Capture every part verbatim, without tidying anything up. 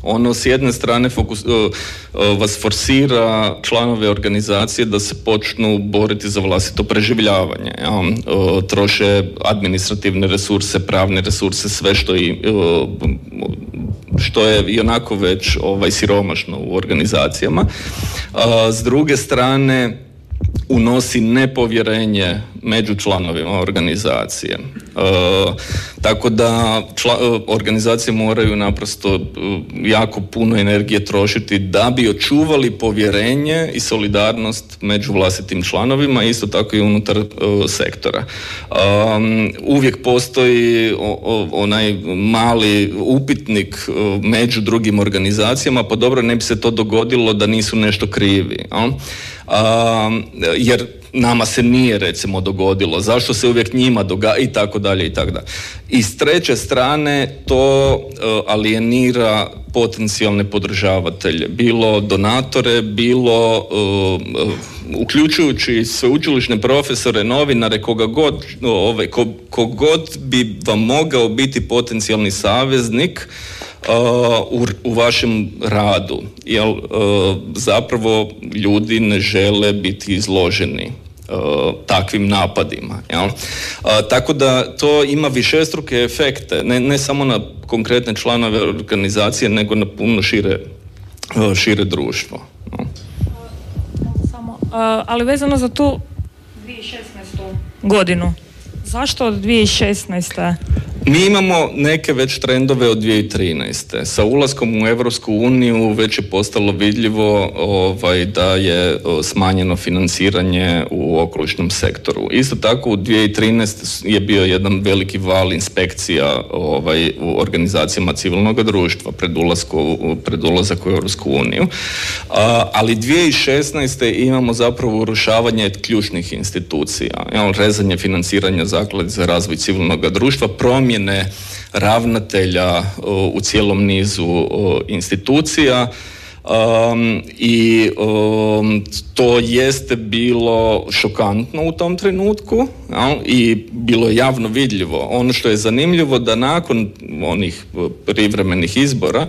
Ono s jedne strane fokus, vas forsira članove organizacije da se počnu boriti za vlastito preživljavanje. Ja? Troše administrativne resurse, pravne resurse, sve što i što je i onako već ovaj, siromašno u organizacijama. A, s druge strane, unosi nepovjerenje među članovima organizacije. E, tako da čla, organizacije moraju naprosto jako puno energije trošiti da bi očuvali povjerenje i solidarnost među vlastitim članovima, isto tako i unutar e, sektora. E, uvijek postoji o, o, onaj mali upitnik e, među drugim organizacijama, pa dobro, ne bi se to dogodilo da nisu nešto krivi. A? A, jer nama se nije recimo dogodilo, zašto se uvijek njima događa i tako dalje i tako dalje. I s treće strane to uh, alijenira potencijalne podržavatelje, bilo donatore, bilo uh, uh, uključujući sveučilišne profesore, novinare, koga god, ovaj, ko, kogod bi vam mogao biti potencijalni saveznik Uh, u, u vašem radu, jer uh, zapravo ljudi ne žele biti izloženi uh, takvim napadima. Jel? Uh, tako da to ima višestruke efekte, ne, ne samo na konkretne članove organizacije, nego na puno šire, uh, šire društvo. No. Samo, uh, ali vezano za tu dvije tisuće šesnaestu godinu, zašto od dvije tisuće šesnaeste? Mi imamo neke već trendove od dvije tisuće trinaeste. Sa ulaskom u Europsku uniju već je postalo vidljivo ovaj, da je smanjeno financiranje u okolišnom sektoru. Isto tako u dvije tisuće trinaeste je bio jedan veliki val inspekcija ovaj, u organizacijama civilnog društva pred, ulasku, pred ulazak u Europsku uniju. A, ali dvije tisuće šesnaeste imamo zapravo urušavanje ključnih institucija. Imamo rezanje financiranja Zaklade za razvoj civilnog društva, promjene ravnatelja uh, u cijelom nizu uh, institucija um, i um, to jeste bilo šokantno u tom trenutku, ja, i bilo je javno vidljivo. Ono što je zanimljivo da nakon onih privremenih izbora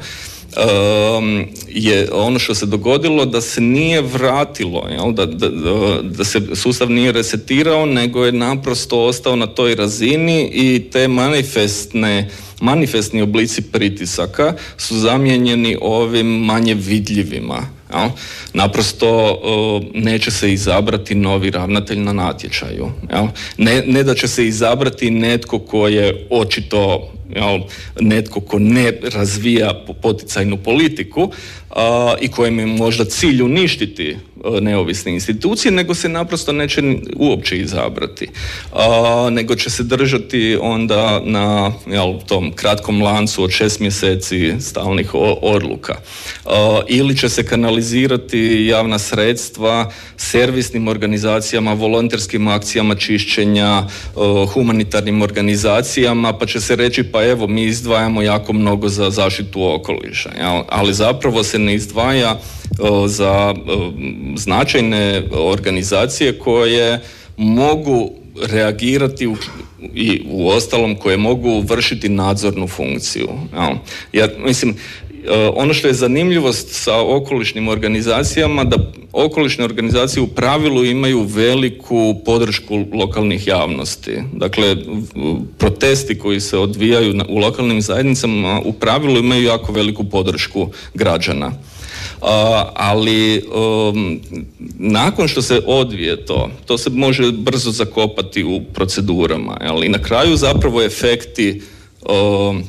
Um, je ono što se dogodilo da se nije vratilo, jel? Da, da, da se sustav nije resetirao, nego je naprosto ostao na toj razini i te manifestne manifestni oblici pritisaka su zamijenjeni ovim manje vidljivima. Jel? Naprosto uh, neće se izabrati novi ravnatelj na natječaju. Jel? Ne, ne da će se izabrati netko ko je očito jel, netko ko ne razvija poticajnu politiku uh, i kojem je možda cilj uništiti uh, neovisne institucije, nego se naprosto neće uopće izabrati. Uh, nego će se držati onda na jel, tom kratkom lancu od šest mjeseci stalnih o- odluka. Uh, ili će se kanalizirati javna sredstva servisnim organizacijama, volonterskim akcijama čišćenja, uh, humanitarnim organizacijama, pa će se reći pa evo mi izdvajamo jako mnogo za zaštitu okoliša, jel? Ali zapravo se ne izdvaja uh, za uh, značajne organizacije koje mogu reagirati u, i u ostalom koje mogu vršiti nadzornu funkciju. Jel? Ja mislim, ono što je zanimljivost sa okolišnim organizacijama, da okolišne organizacije u pravilu imaju veliku podršku lokalnih javnosti. Dakle, protesti koji se odvijaju u lokalnim zajednicama u pravilu imaju jako veliku podršku građana. Uh, ali um, nakon što se odvije to, to se može brzo zakopati u procedurama, ali na kraju zapravo efekti um,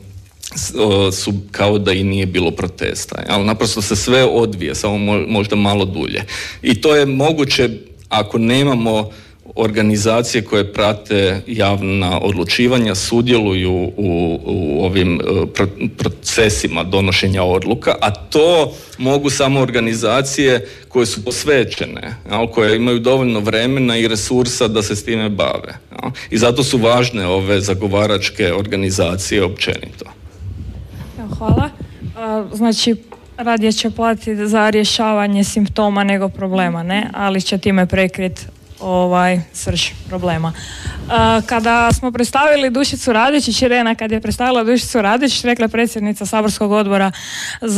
su kao da i nije bilo protesta, ali naprosto se sve odvije, samo možda malo dulje. I to je moguće ako nemamo organizacije koje prate javna odlučivanja, sudjeluju u, u ovim procesima donošenja odluka, a to mogu samo organizacije koje su posvećene, koje imaju dovoljno vremena i resursa da se s time bave. I zato su važne ove zagovaračke organizacije općenito. Hvala. Znači, radije će platiti za rješavanje simptoma nego problema, ne? Ali će time prekriti ovaj srž problema. Kada smo predstavili Dušicu Radić, Irena kad je predstavila Dušicu Radić, rekla je predsjednica saborskog odbora za